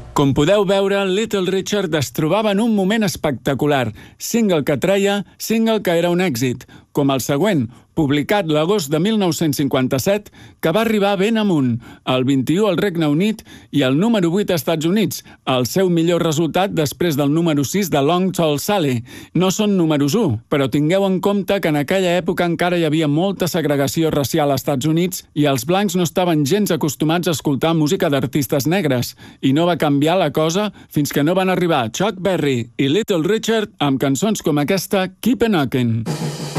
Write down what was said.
Com podeu veure, Little Richard es trobava en un moment espectacular. Single que treia, single que era un èxit, com el següent, publicat l'agost de 1957, que va arribar ben amunt, el 21 al Regne Unit i el número 8 als Estats Units, el seu millor resultat després del número 6 de Long Tall Sally. No són números 1, però tingueu en compte que en aquella època encara hi havia molta segregació racial als Estats Units i els blancs no estaven gens acostumats a escoltar música d'artistes negres, i no va canviar la cosa fins que no van arribar Chuck Berry i Little Richard amb cançons com aquesta Keep a Knockin'.